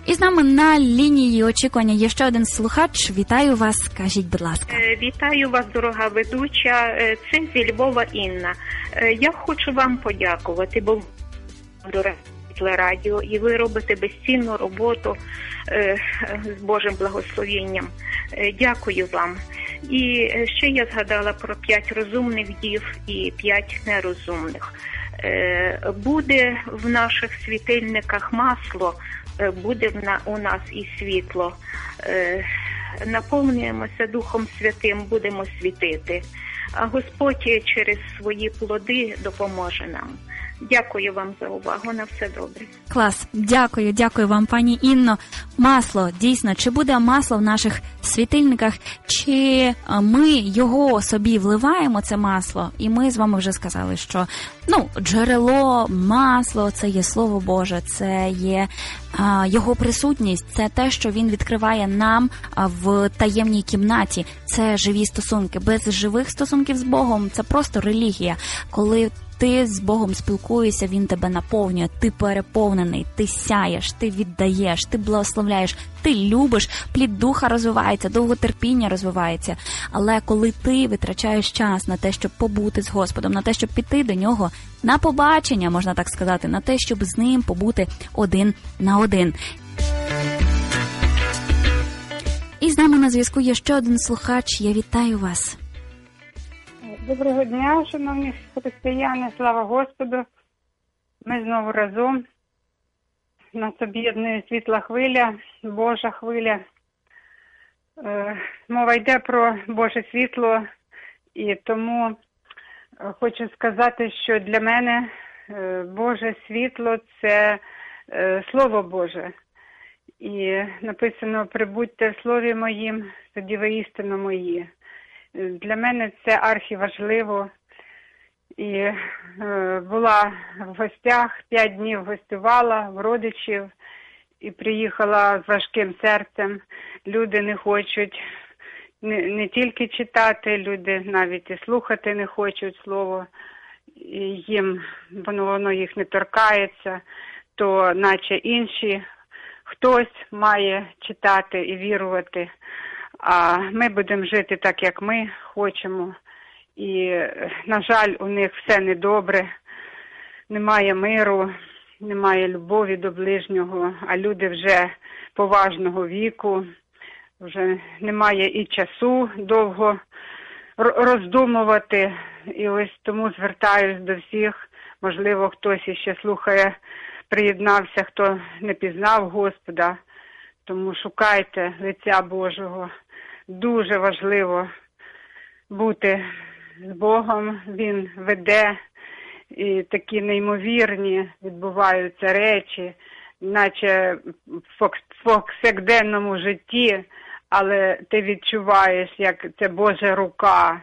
І з нами на лінії очікування є ще один слухач. Вітаю вас, скажіть, будь ласка. Вітаю вас, дорога ведуча. Це зі Львова Інна. Я хочу вам подякувати, бо дороге радіо, і ви робите безцінну роботу з Божим благословенням. Дякую вам. І ще я згадала про 5 розумних дів і 5 нерозумних. Буде в наших світильниках масло, буде у нас і світло. Наповнюємося Духом Святим, будемо світити. А Господь через свої плоди допоможе нам. Дякую вам за увагу, на все добре. Клас, дякую вам, пані Інно. Масло, дійсно, чи буде масло в наших світильниках, чи ми його собі вливаємо, це масло, і ми з вами вже сказали, що джерело, масло, це є Слово Боже, це є його присутність, це те, що він відкриває нам в таємній кімнаті, це живі стосунки. Без живих стосунків з Богом це просто релігія, коли ти з Богом спілкуєшся, Він тебе наповнює, ти переповнений, ти сяєш, ти віддаєш, ти благословляєш, ти любиш, плід духа розвивається, довготерпіння розвивається. Але коли ти витрачаєш час на те, щоб побути з Господом, на те, щоб піти до Нього на побачення, можна так сказати, на те, щоб з Ним побути один на один. І з нами на зв'язку є ще один слухач. Я вітаю вас. Доброго дня, шановні християни, слава Господу. Ми знову разом. Нас об'єднує світла хвиля, Божа хвиля. Мова йде про Боже світло, і тому хочу сказати, що для мене Боже світло – це Слово Боже. І написано: «Прибудьте в Слові Моїм, тоді ви істинно мої». Для мене це архіважливо. І була в гостях, 5 днів гостювала в родичів і приїхала з важким серцем. Люди не хочуть не тільки читати, люди навіть і слухати не хочуть слово. І їм воно їх не торкається, то наче інші хтось має читати і вірувати. А ми будемо жити так, як ми хочемо. І, на жаль, у них все недобре. Немає миру, немає любові до ближнього, а люди вже поважного віку. Вже немає і часу довго роздумувати. І ось тому звертаюсь до всіх. Можливо, хтось іще слухає, приєднався, хто не пізнав Господа. Тому шукайте лиця Божого. Дуже важливо бути з Богом. Він веде, і такі неймовірні відбуваються речі, наче в повсякденному житті, але ти відчуваєш, як це Божа рука.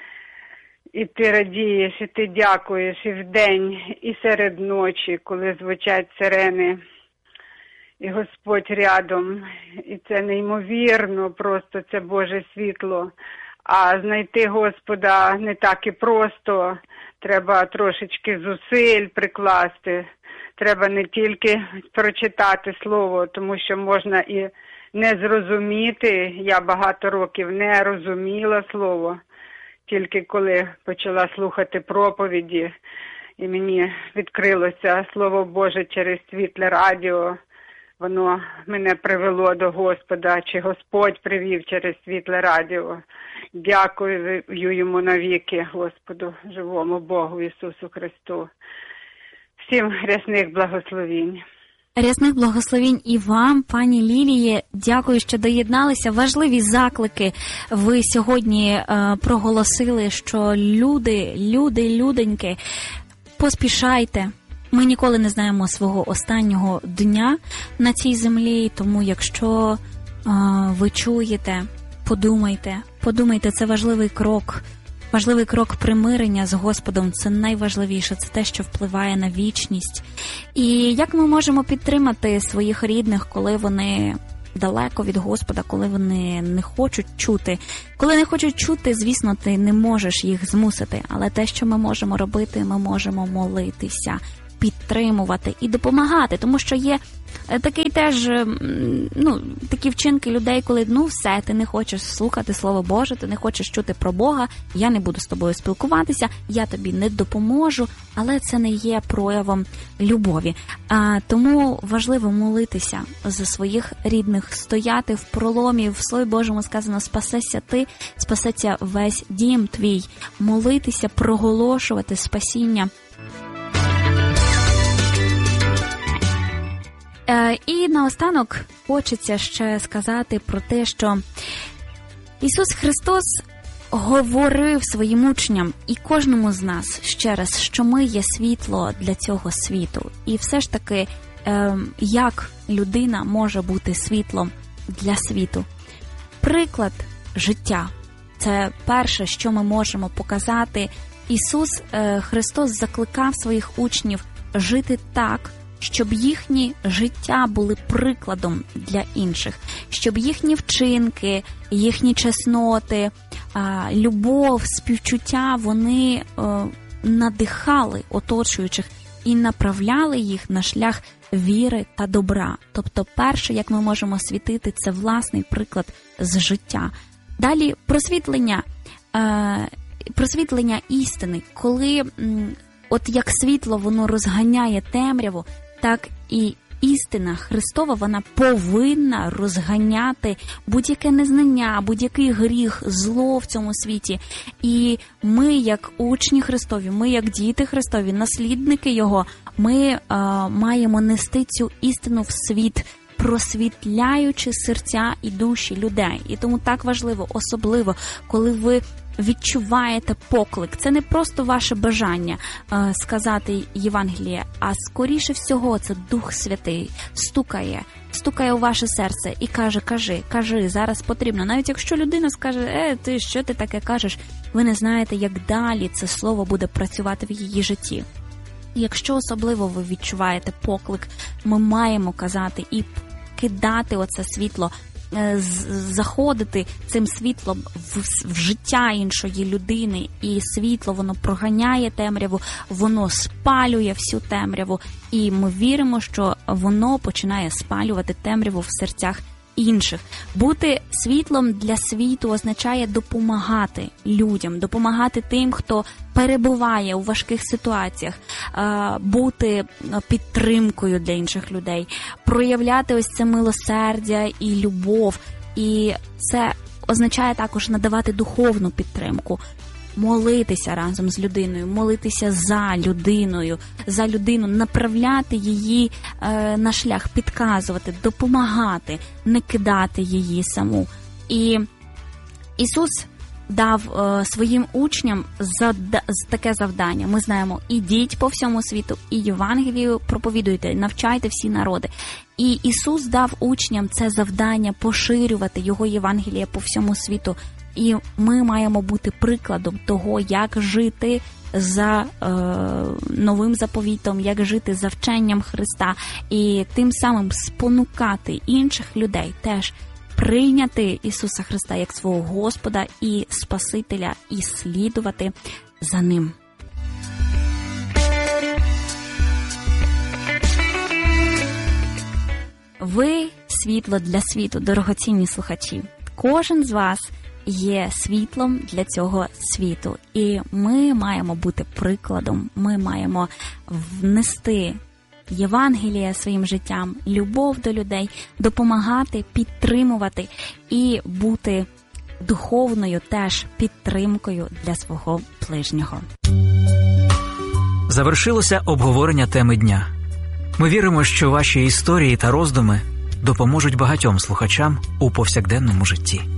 І ти радієш, і ти дякуєш і вдень, і серед ночі, коли звучать сирени. І Господь рядом, і це неймовірно, просто це Боже світло. А знайти Господа не так і просто, треба трошечки зусиль прикласти. Треба не тільки прочитати слово, тому що можна і не зрозуміти. Я багато років не розуміла слово, тільки коли почала слухати проповіді, і мені відкрилося Слово Боже через світле радіо. Воно мене привело до Господа, чи Господь привів через світле радіо. Дякую йому навіки, Господу, живому Богу Ісусу Христу. Всім рясних благословінь. Рясних благословінь і вам, пані Ліліє. Дякую, що доєдналися. Важливі заклики ви сьогодні проголосили, що люденьки, поспішайте. Ми ніколи не знаємо свого останнього дня на цій землі, тому якщо ви чуєте, подумайте, це важливий крок примирення з Господом, це найважливіше, це те, що впливає на вічність. І як ми можемо підтримати своїх рідних, коли вони далеко від Господа, коли вони не хочуть чути? Коли не хочуть чути, звісно, ти не можеш їх змусити, але те, що ми можемо робити, ми можемо молитися, підтримувати і допомагати, тому що є такий теж, такі вчинки людей, коли, все, ти не хочеш слухати Слово Боже, ти не хочеш чути про Бога, я не буду з тобою спілкуватися, я тобі не допоможу, але це не є проявом любові. Тому важливо молитися за своїх рідних, стояти в проломі, в Слові Божому сказано, спасешся ти, спасеться весь дім твій, молитися, проголошувати спасіння. І наостанок хочеться ще сказати про те, що Ісус Христос говорив своїм учням і кожному з нас ще раз, що ми є світло для цього світу. І все ж таки, як людина може бути світлом для світу? Приклад життя – це перше, що ми можемо показати. Ісус Христос закликав своїх учнів жити так, щоб їхні життя були прикладом для інших, щоб їхні вчинки, їхні чесноти, любов, співчуття, вони надихали оточуючих і направляли їх на шлях віри та добра. Тобто перше, як ми можемо світити, це власний приклад з життя. Далі просвітлення істини, коли от як світло воно розганяє темряву, так і істина Христова, вона повинна розганяти будь-яке незнання, будь-який гріх, зло в цьому світі. І ми, як учні Христові, ми, як діти Христові, наслідники Його, ми маємо нести цю істину в світ, просвітляючи серця і душі людей. І тому так важливо, особливо, коли ви відчуваєте поклик. Це не просто ваше бажання сказати Євангеліє, а скоріше всього це Дух Святий стукає у ваше серце і каже, кажи, зараз потрібно. Навіть якщо людина скаже, що ти таке кажеш, ви не знаєте, як далі це слово буде працювати в її житті. Якщо особливо ви відчуваєте поклик, ми маємо казати і кидати оце світло, заходити цим світлом в життя іншої людини, і світло, воно проганяє темряву, воно спалює всю темряву, і ми віримо, що воно починає спалювати темряву в серцях інших. Бути світлом для світу означає допомагати людям, допомагати тим, хто перебуває у важких ситуаціях, бути підтримкою для інших людей, проявляти ось це милосердя і любов. І це означає також надавати духовну підтримку, молитися разом з людиною, молитися за людину, направляти її на шлях, підказувати, допомагати, не кидати її саму. І Ісус дав своїм учням таке завдання. Ми знаємо, ідіть по всьому світу, і Євангелію проповідуйте, навчайте всі народи. І Ісус дав учням це завдання поширювати Його Євангеліє по всьому світу. І ми маємо бути прикладом того, як жити за новим заповітом, як жити за вченням Христа, і тим самим спонукати інших людей теж прийняти Ісуса Христа як свого Господа і Спасителя, і слідувати за Ним. Ви – світло для світу, дорогоцінні слухачі. Кожен з вас є світлом для цього світу. І ми маємо бути прикладом, ми маємо внести Євангелія своїм життям, любов до людей, допомагати, підтримувати і бути духовною теж підтримкою для свого ближнього. Завершилося обговорення теми дня. Ми віримо, що ваші історії та роздуми допоможуть багатьом слухачам у повсякденному житті.